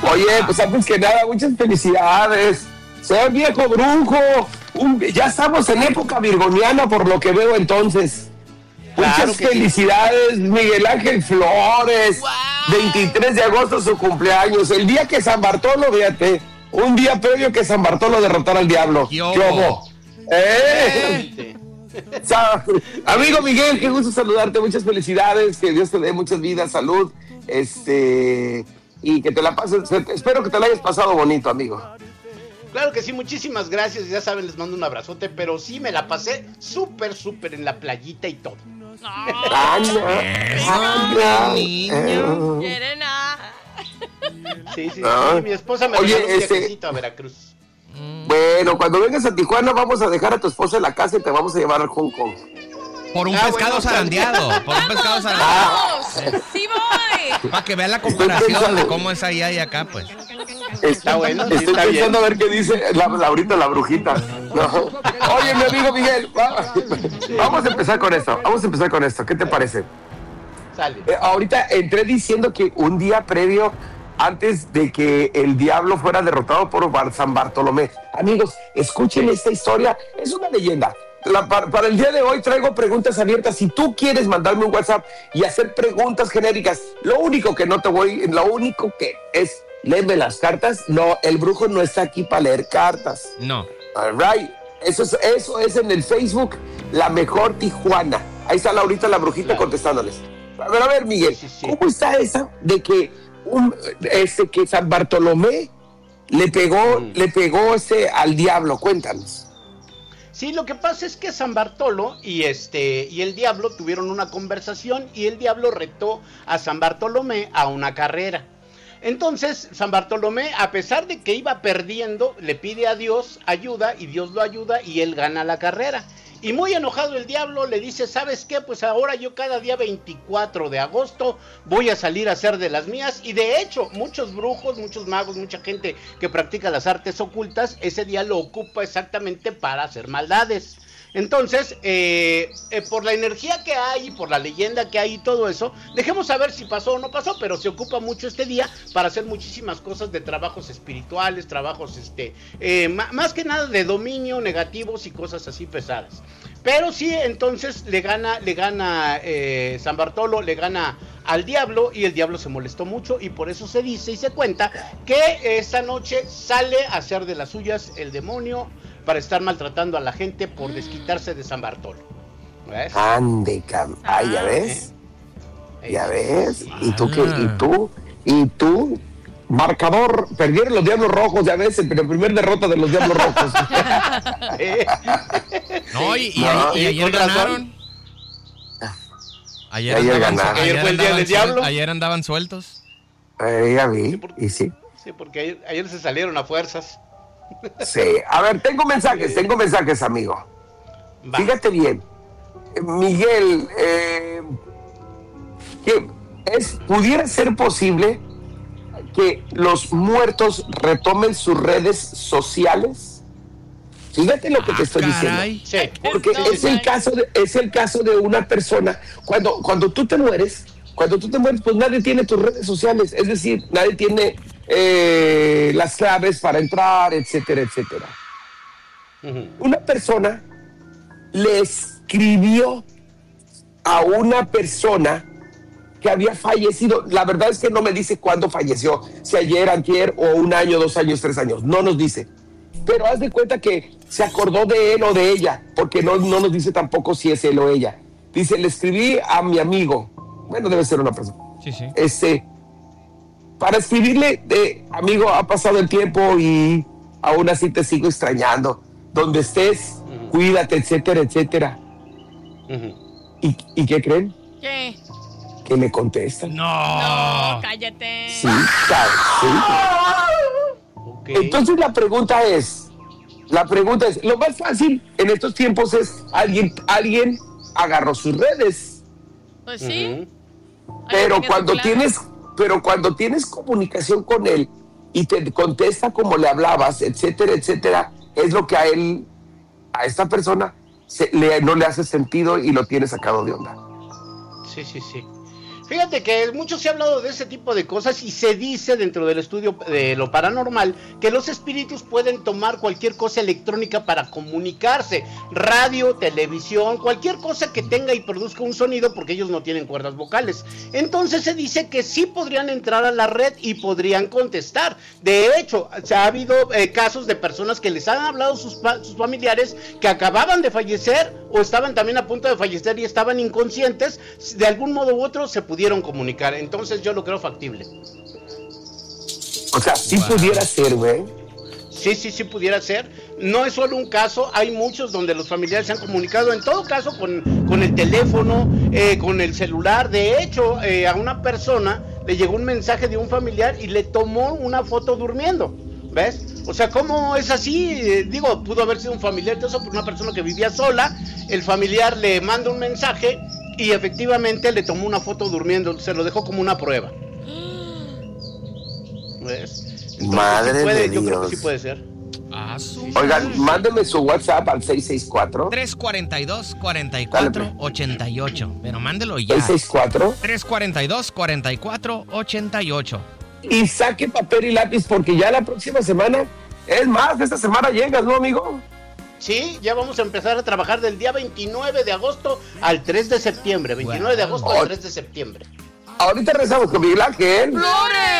Oye, pues antes que nada, muchas felicidades. Sea viejo brujo. Ya estamos en época virgoniana, por lo que veo entonces. Claro muchas felicidades, sí. Miguel Ángel Flores. Wow. 23 de agosto su cumpleaños. El día que San Bartolo, fíjate. Un día previo que San Bartolo derrotara al diablo. ¡Yobo! Amigo Miguel, qué gusto saludarte, muchas felicidades, que Dios te dé muchas vidas, salud, y que te la pases, espero que te la hayas pasado bonito, amigo. Claro que sí, muchísimas gracias, ya saben, les mando un abrazote, pero sí me la pasé súper en la playita y todo. Niño. Sí, mi esposa me regaló un viajecito a Veracruz. Bueno, cuando vengas a Tijuana vamos a dejar a tu esposa en la casa y te vamos a llevar al Hong Kong. Por un pescado zarandeado. ¡Sí voy! Para que vean la comparación de cómo es allá y acá, pues. Está bueno. Estoy pensando a ver qué dice Laurita la brujita. No. Oye, mi amigo Miguel, vamos a empezar con esto. ¿Qué te parece? Sale. Ahorita entré diciendo que un día previo, antes de que el diablo fuera derrotado por San Bartolomé. Amigos, escuchen esta historia, es una leyenda. Para el día de hoy traigo preguntas abiertas. Si tú quieres mandarme un WhatsApp y hacer preguntas genéricas, lo único que es léeme las cartas. No, el brujo no está aquí para leer cartas. No. All right. Eso es en el Facebook, La Mejor Tijuana. Ahí está Laurita la brujita contestándoles. A ver, Miguel, ¿cómo está esa de que que San Bartolomé le pegó al diablo? Cuéntanos. Sí, lo que pasa es que San Bartolo y el diablo tuvieron una conversación y el diablo retó a San Bartolomé a una carrera. Entonces, San Bartolomé, a pesar de que iba perdiendo, le pide a Dios ayuda y Dios lo ayuda y él gana la carrera. Y muy enojado el diablo le dice, ¿sabes qué? Pues ahora yo cada día 24 de agosto voy a salir a hacer de las mías. Y de hecho, muchos brujos, muchos magos, mucha gente que practica las artes ocultas, ese día lo ocupa exactamente para hacer maldades. Entonces, por la energía que hay, por la leyenda que hay y todo eso, dejemos saber si pasó o no pasó, pero se ocupa mucho este día para hacer muchísimas cosas de trabajos espirituales, trabajos, más que nada de dominio, negativos y cosas así pesadas. Pero sí, entonces le gana San Bartolo, le gana al diablo y el diablo se molestó mucho y por eso se dice y se cuenta que esta noche sale a hacer de las suyas el demonio para estar maltratando a la gente por desquitarse de San Bartolo. ¿Ves? Ande, ay, ¿ya ves? ¿Ya ves? ¿Y tú? Marcador, perdieron los Diablos Rojos, ya ves, el primer derrota de los Diablos Rojos. No, y ayer ganaron. Ayer fue el día del diablo. Ayer andaban sueltos. Ya vi, y sí. Sí, porque ayer se salieron a fuerzas. Sí, a ver, tengo mensajes, amigo. Va. Fíjate bien, Miguel, pudiera ser posible que los muertos retomen sus redes sociales. Fíjate lo que te estoy diciendo. Sí. Porque es el caso de una persona. Cuando tú te mueres, pues nadie tiene tus redes sociales. Es decir, nadie tiene las claves para entrar, etcétera, etcétera. Uh-huh. Una persona le escribió a una persona que había fallecido. La verdad es que no me dice cuándo falleció, si ayer, antier, o 1 año, 2 años, 3 años, no nos dice. Pero haz de cuenta que se acordó de él o de ella, porque no nos dice tampoco si es él o ella. Dice, le escribí a mi amigo, bueno, debe ser una persona. Sí. Para escribirle, amigo, ha pasado el tiempo y aún así te sigo extrañando. Donde estés, cuídate, etcétera, etcétera. ¿Y qué creen? ¿Qué? Que le contestan. No, cállate. Sí, claro, sí. Okay. Entonces la pregunta es, lo más fácil en estos tiempos es alguien agarró sus redes. Pues sí. Pero cuando tienes comunicación con él y te contesta como le hablabas, etcétera, etcétera, es lo que a esta persona no le hace sentido y lo tiene sacado de onda. Sí. Fíjate que mucho se ha hablado de ese tipo de cosas y se dice dentro del estudio de lo paranormal que los espíritus pueden tomar cualquier cosa electrónica para comunicarse, radio, televisión, cualquier cosa que tenga y produzca un sonido, porque ellos no tienen cuerdas vocales. Entonces se dice que sí podrían entrar a la red y podrían contestar. De hecho, se ha habido casos de personas que les han hablado sus familiares que acababan de fallecer o estaban también a punto de fallecer y estaban inconscientes, de algún modo u otro se pudieron comunicar. Entonces yo lo creo factible. O sea, sí pudiera ser, güey. Sí pudiera ser. No es solo un caso, hay muchos donde los familiares se han comunicado, en todo caso con el teléfono, con el celular. De hecho, a una persona le llegó un mensaje de un familiar y le tomó una foto durmiendo. ¿Ves? O sea, ¿cómo es así? Digo, pudo haber sido un familiar de eso, por una persona que vivía sola. El familiar le manda un mensaje y efectivamente le tomó una foto durmiendo, se lo dejó como una prueba. ¿Ves? Entonces, Madre sí puede, de yo Dios. creo que sí puede ser. Oigan, mándeme su WhatsApp al 664. 342-4488. Pero mándelo ya. 664. 342-4488. Y saque papel y lápiz porque ya la próxima semana, es más, esta semana llegas, ¿no, amigo? Sí, ya vamos a empezar a trabajar del día 29 de agosto al 3 de septiembre. 29 de agosto al 3 de septiembre. Ahorita rezamos con Miguel Ángel. ¡Flores!